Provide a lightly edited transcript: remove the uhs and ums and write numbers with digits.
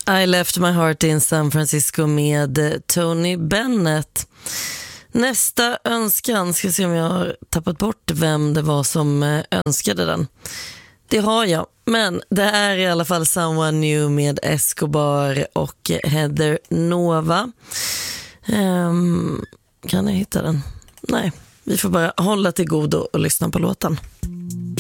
I Left My Heart in San Francisco med Tony Bennett. Nästa önskan, ska se om jag har tappat bort vem det var som önskade den. Det har jag, men det är i alla fall Someone New med Escobar och Heather Nova. Kan jag hitta den? Nej, vi får bara hålla till godo och lyssna på låten.